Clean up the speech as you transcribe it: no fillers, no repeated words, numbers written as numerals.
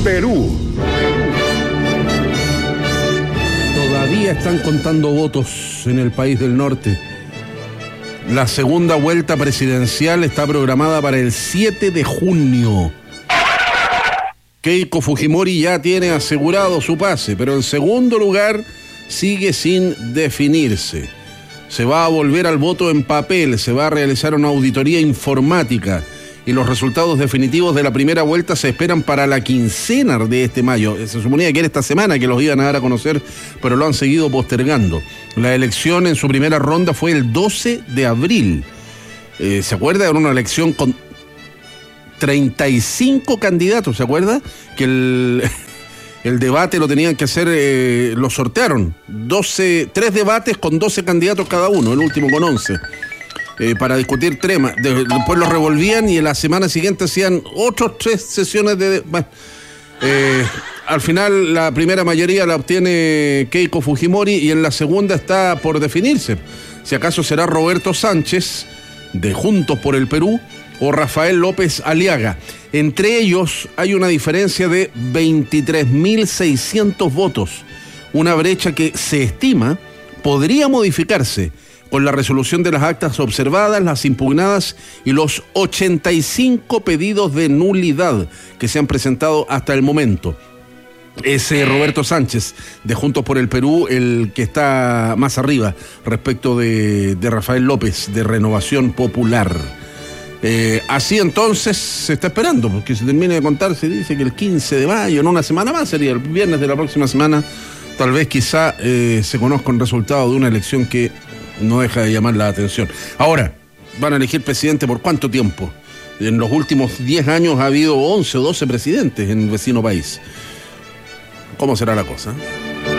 Perú. Todavía están contando votos en el país del norte. La segunda vuelta presidencial está programada para el 7 de junio. Keiko Fujimori ya tiene asegurado su pase, pero el segundo lugar sigue sin definirse. Se va a volver al voto en papel, se va a realizar una auditoría informática y los resultados definitivos de la primera vuelta se esperan para la quincena de este mayo. Se suponía que era esta semana que los iban a dar a conocer, pero lo han seguido postergando. La elección en su primera ronda fue el 12 de abril. ¿Se acuerda? Era una elección con 35 candidatos, ¿se acuerda? Que el debate lo tenían que hacer, lo sortearon. 3 debates con 12 candidatos cada uno, el último con 11. Para discutir temas. Después los revolvían y en la semana siguiente hacían otras 3 sesiones de... Bueno, al final la primera mayoría la obtiene Keiko Fujimori y en la segunda está por definirse. Si acaso será Roberto Sánchez, de Juntos por el Perú, o Rafael López Aliaga. Entre ellos hay una diferencia de 23.600 votos. Una brecha que se estima podría modificarse con la resolución de las actas observadas, las impugnadas y los 85 pedidos de nulidad que se han presentado hasta el momento. Es Roberto Sánchez, de Juntos por el Perú, el que está más arriba respecto de Rafael López, de Renovación Popular. Así entonces se está esperando, porque se termine de contar, se dice que el 15 de mayo, en una semana más, sería el viernes de la próxima semana, tal vez quizá se conozca un resultado de una elección que no deja de llamar la atención. Ahora, van a elegir presidente por ¿cuánto tiempo? En los últimos 10 años ha habido 11 o 12 presidentes en el vecino país. ¿Cómo será la cosa?